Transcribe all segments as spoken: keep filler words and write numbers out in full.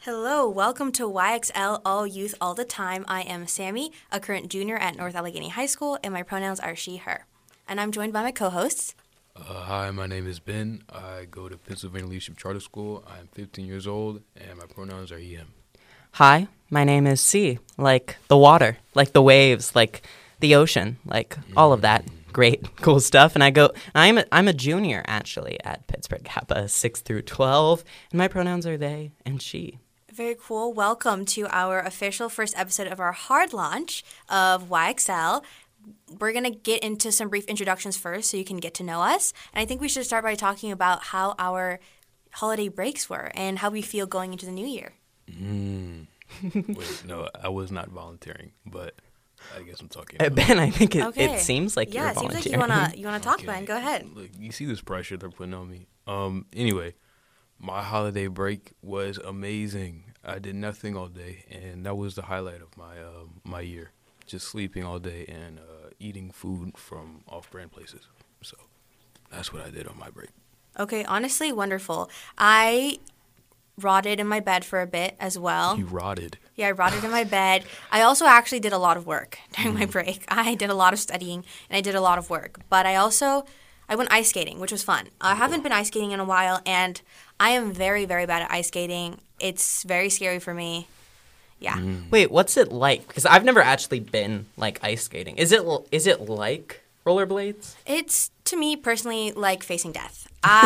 Hello, welcome to Y X L All Youth All the Time. I am Sammy, a current junior at North Allegheny High School, and my pronouns are she, her. And I'm joined by my co-hosts. Uh, hi, my name is Ben. I go to Pennsylvania Leadership Charter School. I'm fifteen years old, and my pronouns are he, him. Hi, my name is C, like the water, like the waves, like the ocean, like all of that great, cool stuff. And I go, I'm a, I'm a junior, actually, at Pittsburgh Kappa, six through twelve, and my pronouns are they and she. Very cool. Welcome to our official first episode of our hard launch of Y X L. We're going to get into some brief introductions first so you can get to know us. And I think we should start by talking about how our holiday breaks were and how we feel going into the new year. Mm. Wait, no, I was not volunteering, but I guess I'm talking. Uh, ben, I think it, Okay. it seems like yeah, you're it seems volunteering. like you want to you wanna talk, Okay. Ben. Go ahead. Look, you see this pressure they're putting on me. Um. Anyway, my holiday break was amazing. I did nothing all day, and that was the highlight of my uh, my year. Just sleeping all day and uh, eating food from off-brand places. So that's what I did on my break. Okay, honestly, wonderful. I rotted in my bed for a bit as well. You rotted. Yeah, I rotted in my bed. I also actually did a lot of work during my break. I did a lot of studying and I did a lot of work. But I also, I went ice skating, which was fun. I haven't been ice skating in a while, and I am very, very bad at ice skating. It's very scary for me. Yeah. Wait, what's it like? Because I've never actually been, like, ice skating. Is it is it like rollerblades? It's, to me, personally, like facing death.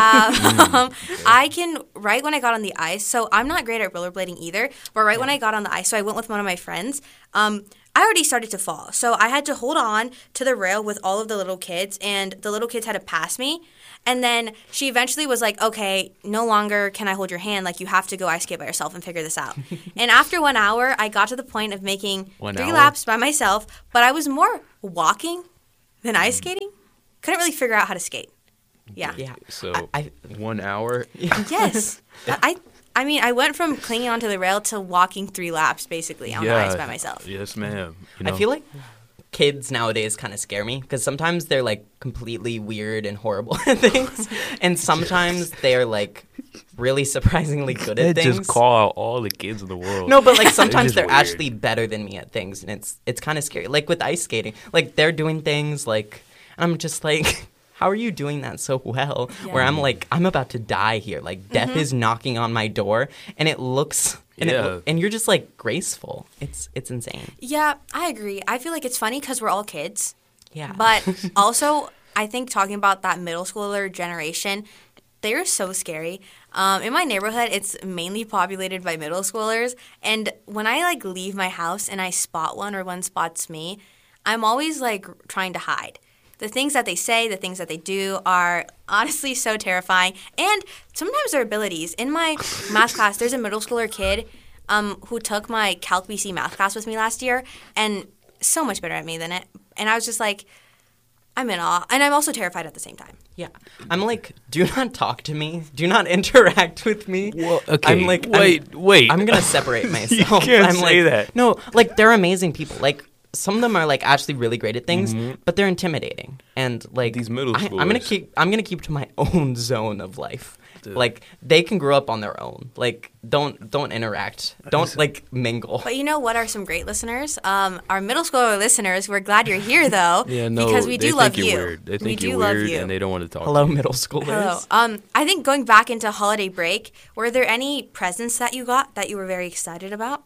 Um, I can, right when I got on the ice, so I'm not great at rollerblading either, but right when I got on the ice, so I went with one of my friends, um, I already started to fall. So I had to hold on to the rail with all of the little kids, and the little kids had to pass me. And then she eventually was like, okay, no longer can I hold your hand. Like, you have to go ice skate by yourself and figure this out. And after one hour, I got to the point of making One three hour? laps by myself, but I was more walking than ice skating. Couldn't really figure out how to skate. Yeah. Yeah. So I, one hour. Yes. I I mean, I went from clinging onto the rail to walking three laps, basically, on the ice by myself. Yes, ma'am. You I know, feel like kids nowadays kind of scare me because sometimes they're like completely weird and horrible at things, and sometimes they're like really surprisingly good at they things. just call out all the kids in the world. No, but like sometimes just they're weird. actually better than me at things, and it's it's kind of scary. Like with ice skating, like they're doing things like, and I'm just like, how are you doing that so well? Where I'm like, I'm about to die here. Like death Mm-hmm. is knocking on my door, and it looks. And, Yeah. it, and you're just like graceful. It's it's insane. Yeah, I agree. I feel like it's funny because we're all kids. Yeah. But also, I think talking about that middle schooler generation, they're so scary. Um, in my neighborhood, it's mainly populated by middle schoolers. And when I, like, leave my house and I spot one or one spots me, I'm always, like, trying to hide. The things that they say, the things that they do are honestly so terrifying. And sometimes their abilities. In my math class, there's a middle schooler kid um, who took my Calc B C math class with me last year and so much better at me than it. And I was just like, I'm in awe. And I'm also terrified at the same time. Yeah, I'm like, do not talk to me. Do not interact with me. Well, okay, I'm like, wait, I'm, wait. I'm gonna separate myself. You can't I'm say like, that. No, like they're amazing people. Like some of them are like actually really great at things, but they're intimidating. And like These middle I, I'm gonna schoolers. keep. I'm gonna keep to my own zone of life. Dude. Like they can grow up on their own. Like don't don't interact. Don't like mingle. But you know what are some great listeners? Um, our middle schooler listeners, we're glad you're here, though, Yeah, no, because we they do love think you're you. Weird. They we think do you're love weird, you. and they don't want to talk. Hello, to you. middle schoolers. Hello. Um, I think going back into holiday break, were there any presents that you got that you were very excited about?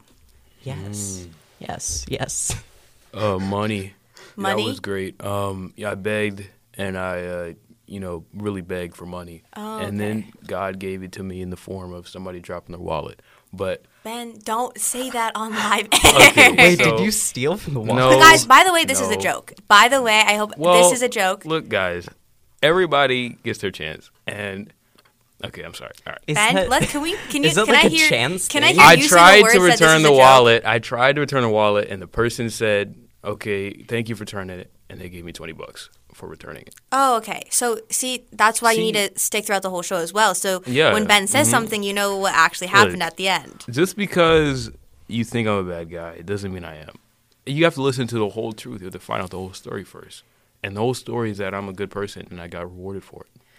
Yes. Yes. Yes. Uh, money. Money? That was great. Um, yeah, I begged, and I, uh, you know, really begged for money. Oh, and then God gave it to me in the form of somebody dropping their wallet. But Ben, don't say that on live Okay, air. Wait, So- did you steal from the wall? No. Guys, by the way, this is a No. joke. By the way, I hope well, this is a joke. Look, guys, everybody gets their chance, and okay, I'm sorry. All right. Is Ben, that- let can we can you is that can like I a hear chance can I thing? hear I you say tried the words to that this return is the a joke? wallet. I tried to return the wallet, and the person said, "Okay, thank you for turning it," and they gave me twenty bucks for returning it. Oh, okay. So, see, that's why you See- need to stick throughout the whole show as well. So, Yeah. when Ben says Mhm. something, you know what actually happened Look. at the end. Just because you think I'm a bad guy, it doesn't mean I am. You have to listen to the whole truth. You have to find out the whole story first. And the whole story is that I'm a good person, and I got rewarded for it.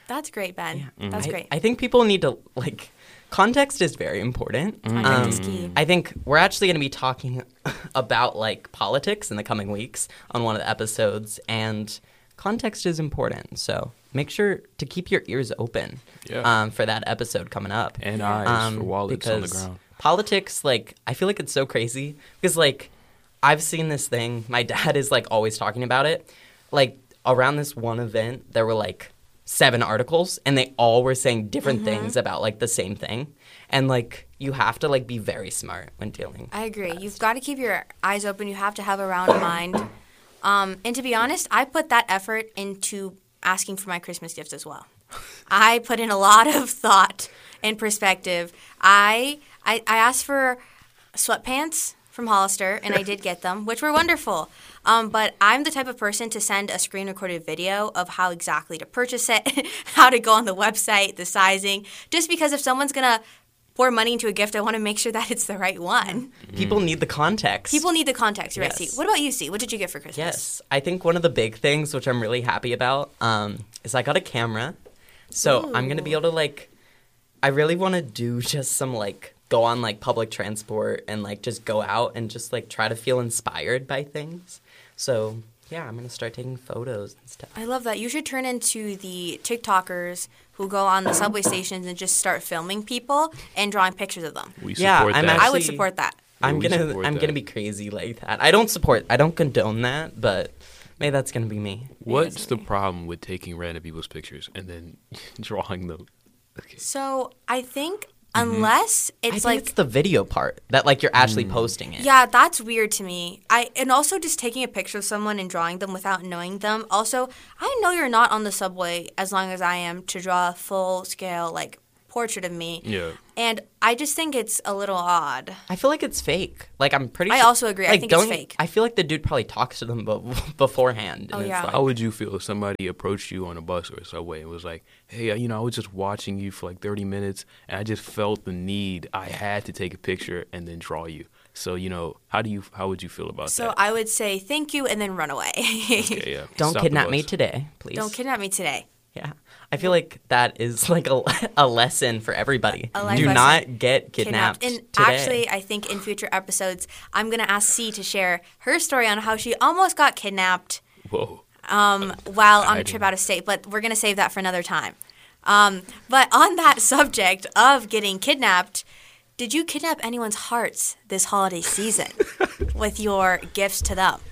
That's great, Ben. Yeah. Mm-hmm. That's I, great. I think people need to, like, context is very important. Mm-hmm. Context Um, is key. I think we're actually going to be talking about, like, politics in the coming weeks on one of the episodes, and context is important. So make sure to keep your ears open Yeah. um, for that episode coming up. And eyes Um, for wallets on the because ground. Politics, like, I feel like it's so crazy because, like, I've seen this thing. My dad is, like, always talking about it. Like, around this one event, there were, like, seven articles, and they all were saying different things about, like, the same thing. And, like, you have to, like, be very smart when dealing. I agree. You've got to keep your eyes open. You have to have a round mind. Um, and to be honest, I put that effort into asking for my Christmas gifts as well. I put in a lot of thought and perspective. I I, I asked for sweatpants from Hollister, and I did get them, which were wonderful. Um, but I'm the type of person to send a screen recorded video of how exactly to purchase it, how to go on the website, the sizing, just because if someone's going to pour money into a gift, I want to make sure that it's the right one. People need the context. People need the context, right? Yes. C. What about you, C? What did you get for Christmas? Yes. I think one of the big things, which I'm really happy about, um, is I got a camera. So I'm going to be able to, like, I really want to do just some, like, go on, like, public transport and, like, just go out and just, like, try to feel inspired by things. So, yeah, I'm going to start taking photos and stuff. I love that. You should turn into the TikTokers who go on the subway stations and just start filming people and drawing pictures of them. We Yeah, support I'm that. I would Actually- support that. I'm we gonna support I'm that. gonna be crazy like that. I don't support I don't condone that, but maybe that's gonna be me. What's the problem with taking random people's pictures and then drawing them? Okay. So I think unless I it's think like it's the video part that like you're actually posting it. yeah, that's weird to me. I and also just taking a picture of someone and drawing them without knowing them. Also, I know you're not on the subway as long as I am to draw a full scale like portrait of me. Yeah. And I just think it's a little odd. I feel like it's fake. Like I'm pretty. I sure, also agree. I like, think it's don't- fake. I feel like the dude probably talks to them be- beforehand. And Oh, it's yeah. like- How would you feel if somebody approached you on a bus or a subway and was like, hey, you know, I was just watching you for like thirty minutes and I just felt the need. I had to take a picture and then draw you. So, you know, how do you, how would you feel about So that? I would say thank you and then run away. Yeah, yeah. Don't Stop the kidnap me bus. today, please. Don't kidnap me today. Yeah, I feel like that is like a, a lesson for everybody. A life Do lesson. not get kidnapped. And today. actually, I think in future episodes, I'm going to ask C to share her story on how she almost got kidnapped Whoa. um, while on a Exciting. trip out of state, but we're going to save that for another time. Um, but on that subject of getting kidnapped, did you kidnap anyone's hearts this holiday season with your gifts to them?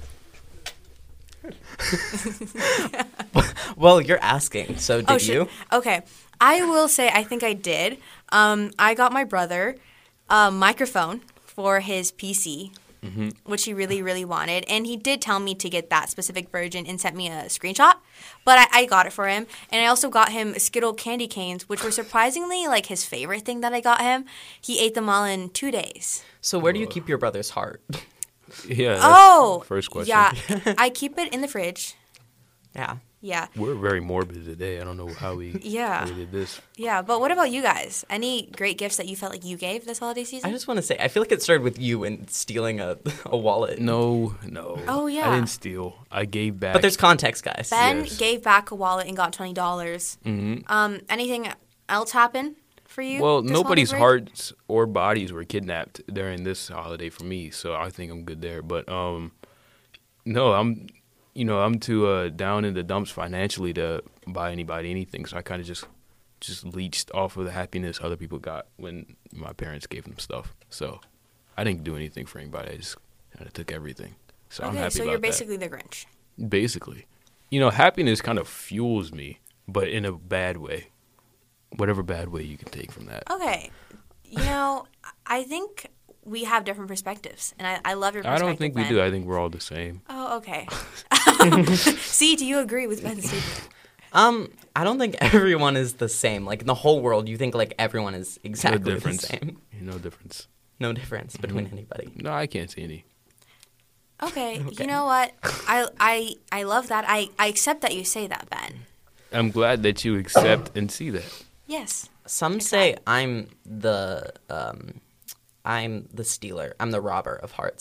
Well, you're asking. So did Oh, shit. you? Okay. I will say I think I did. Um, I got my brother a microphone for his P C, Mm-hmm. which he really, really wanted. And he did tell me to get that specific version and sent me a screenshot. But I, I got it for him. And I also got him Skittle candy canes, which were surprisingly like his favorite thing that I got him. He ate them all in two days. So where do you keep your brother's heart? Yeah. that's Oh! the First question. Yeah. I keep it in the fridge. Yeah. Yeah. We're very morbid today. I don't know how we, Yeah. how we did this. Yeah. But what about you guys? Any great gifts that you felt like you gave this holiday season? I just want to say, I feel like it started with you and stealing a, a wallet. No, no. Oh, yeah. I didn't steal. I gave back. But there's context, guys. Ben Yes. gave back a wallet and got twenty dollars. Mhm. Um, anything else happen for you? Well, this nobody's holiday break? hearts or bodies were kidnapped during this holiday for me, so I think I'm good there. But um, no, I'm, you know, I'm too uh, down in the dumps financially to buy anybody anything. So I kind of just, just leached off of the happiness other people got when my parents gave them stuff. So I didn't do anything for anybody. I just kind of took everything. So I'm Okay, happy so about you're that. basically the Grinch. Basically, you know, happiness kind of fuels me, but in a bad way. Whatever bad way you can take from that. Okay. You know, I think we have different perspectives, and I, I love your I perspective. don't think we Ben. do. I think we're all the same. Oh, okay. See, do you agree with Ben's statement? Um, I don't think everyone is the same. Like in the whole world, you think like everyone is exactly no the difference. same. No difference. No difference between Mm-hmm. anybody. No, I can't see any. Okay. Okay. You know what? I I I love that. I I accept that you say that, Ben. I'm glad that you accept and see that. Yes. Some It's say fine. I'm the um, I'm the stealer. I'm the robber of hearts.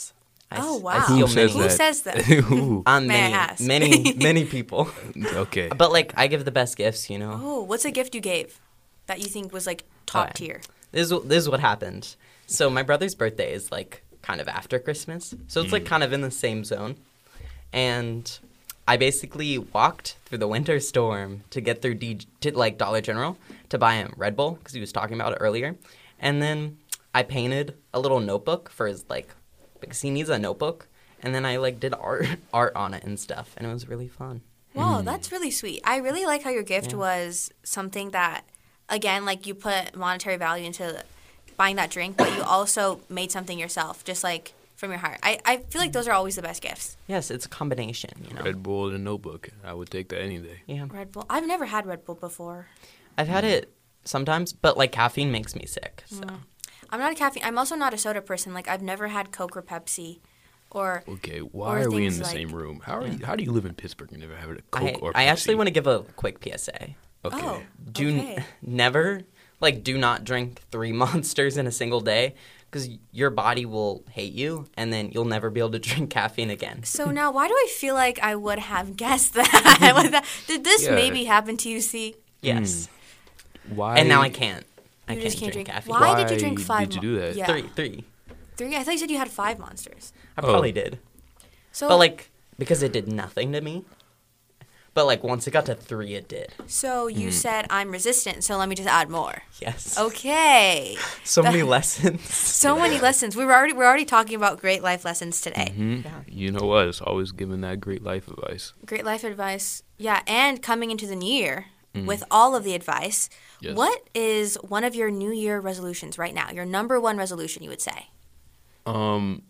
I, Oh, s- wow. I Who feel says many. Who that? says that? Who? Um, May I many, ask? many, many people. Okay. But like, I give the best gifts, you know. Oh, what's a gift you gave that you think was like top Okay. tier? This is, this is what happened. So my brother's birthday is like kind of after Christmas, so it's like kind of in the same zone. And I basically walked through the winter storm to get through D- to like Dollar General to buy him Red Bull because he was talking about it earlier. And then I painted a little notebook for his like because he needs a notebook. And then I like did art art on it and stuff, and it was really fun. Wow, that's really sweet. I really like how your gift Yeah. was something that, again, like you put monetary value into buying that drink, but you also made something yourself, just like from your heart. I, I feel like those are always the best gifts. Yes, it's a combination, you know. Red Bull and a notebook. I would take that any day. Yeah, Red Bull. I've never had Red Bull before. I've had it sometimes, but like caffeine makes me sick. So I'm not a caffeine. I'm also not a soda person. Like I've never had Coke or Pepsi, or Okay, Or why are we in things the like- same room? How are you, how do you live in Pittsburgh and never have a Coke I, or Pepsi? I actually want to give a quick P S A. Okay. oh, Do n- okay. never like do not drink three monsters in a single day because your body will hate you, and then you'll never be able to drink caffeine again. So now, why do I feel like I would have guessed that? Was that- Did this Yeah. maybe happen to you? See, Yes, Why? and now I can't. I you can't, just can't drink, drink. caffeine. Why, did you Why drink five? did you do that? Yeah, Three, three. three. I thought you said you had five monsters. I Oh. probably did, So, but like because it did nothing to me. But like once it got to three, it did. so Mm-hmm. you said I'm resistant. So let me just add more. Yes. Okay. So many That- lessons. So many lessons. We were already we're already talking about great life lessons today. Hmm? Yeah. You know what? It's always giving that great life advice. Great life advice. Yeah, and coming into the new year Mm. with all of the advice. Yes. What is one of your New Year resolutions right now? Your number one resolution, you would say? Um,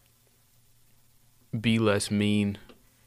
be less mean.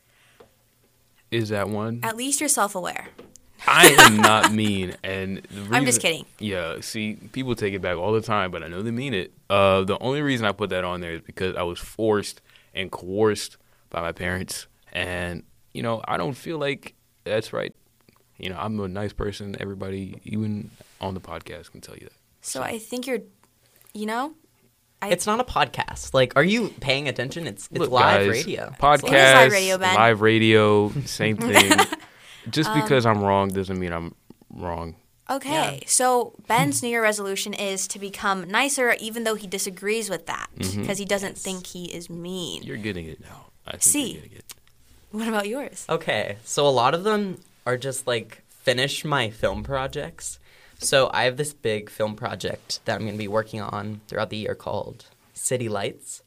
Is that one? At least you're self-aware. I am not mean, and the I'm just reason- kidding. Yeah, see, people take it back all the time, but I know they mean it. Uh, the only reason I put that on there is because I was forced and coerced by my parents, and you know, I don't feel like that's right. You know, I'm a nice person. Everybody, even on the podcast, can tell you that. So I think you're, you know, I, It's not a podcast. Like, are you paying attention? It's it's Look, live guys, radio. Podcast, It is live radio, Ben. live radio, same thing. Just Um, because I'm wrong doesn't mean I'm wrong. Okay, so Ben's New Year resolution is to become nicer, even though he disagrees with that, because he doesn't think he is mean. You're getting it now. I think See. you're getting it. What about yours? Okay, so a lot of them are just like finish my film projects. So I have this big film project that I'm going to be working on throughout the year called City Lights.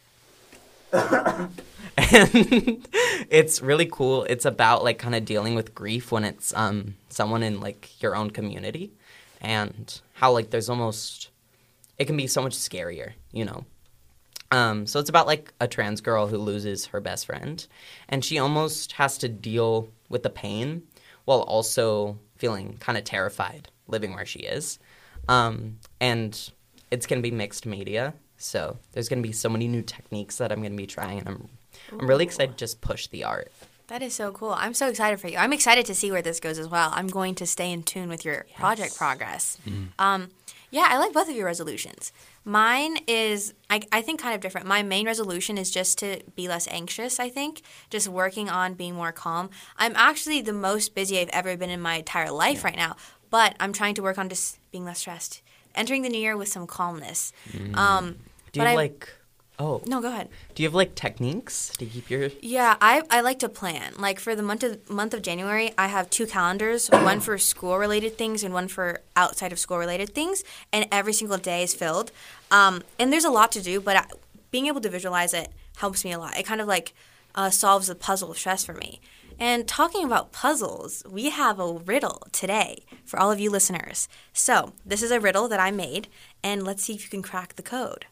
And it's really cool. It's about like kind of dealing with grief when it's um someone in like your own community, and how like there's almost it can be so much scarier, you know. Um, so it's about like a trans girl who loses her best friend, and she almost has to deal with the pain while also feeling kind of terrified living where she is. Um, and it's going to be mixed media, so there's going to be so many new techniques that I'm going to be trying, and I'm I'm really excited to just push the art. That is so cool. I'm so excited for you. I'm excited to see where this goes as well. I'm going to stay in tune with your project progress. Um, yeah, I like both of your resolutions. Mine is, I, I think, kind of different. My main resolution is just to be less anxious, I think, just working on being more calm. I'm actually the most busy I've ever been in my entire life right now, but I'm trying to work on just being less stressed, entering the new year with some calmness. Um, Do but you have I- like oh No, go ahead. do you have like techniques to keep your Yeah, I, I like to plan. Like for the month of month of January, I have two calendars, one for school related things and one for outside of school related things, and every single day is filled. Um, and there's a lot to do, but I, being able to visualize it helps me a lot. It kind of like uh, solves the puzzle of stress for me. And talking about puzzles, we have a riddle today for all of you listeners. So this is a riddle that I made, and let's see if you can crack the code.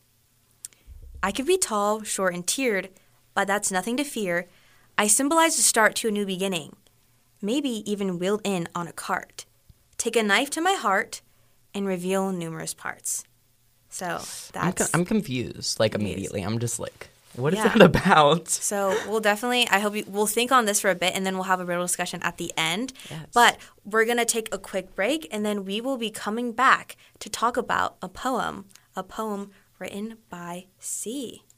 I can be tall, short, and tiered, but that's nothing to fear. I symbolize the start to a new beginning, maybe even wheeled in on a cart. Take a knife to my heart and reveal numerous parts. So I'm, co- that's I'm confused like immediately. I'm just like, what is Yeah. that about? so we'll definitely. I hope you, we'll think on this for a bit, and then we'll have a riddle discussion at the end. Yes. But we're gonna take a quick break, and then we will be coming back to talk about a poem, a poem written by C.